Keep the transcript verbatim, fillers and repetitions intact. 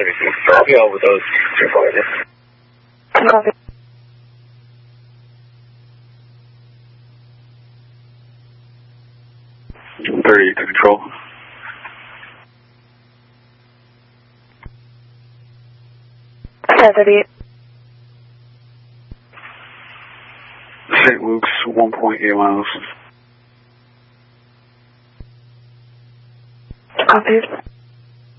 thirty-six. I'll be out with those two for you. Copy. thirty-eight to control. Yeah, thirty-eight. Saint Luke's one point eight miles. Copy.